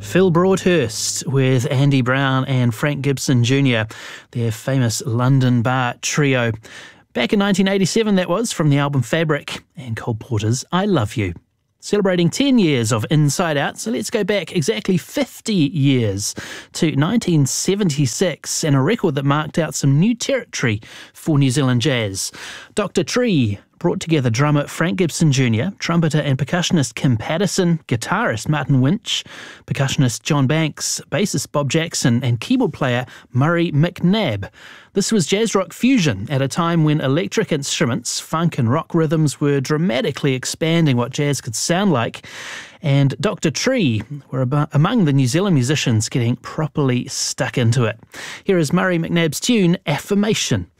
Phil Broadhurst with Andy Brown and Frank Gibson Jr., their famous London bar trio. Back in 1987, that was, from the album Fabric, and Cole Porter's I Love You. Celebrating 10 years of Inside Out, so let's go back exactly 50 years to 1976 and a record that marked out some new territory for New Zealand jazz. Dr. Tree brought together drummer Frank Gibson Jr., trumpeter and percussionist Kim Patterson, guitarist Martin Winch, percussionist John Banks, bassist Bob Jackson, and keyboard player Murray McNabb. This was jazz rock fusion at a time when electric instruments, funk and rock rhythms were dramatically expanding what jazz could sound like, and Dr. Tree were among the New Zealand musicians getting properly stuck into it. Here is Murray McNabb's tune, Affirmation.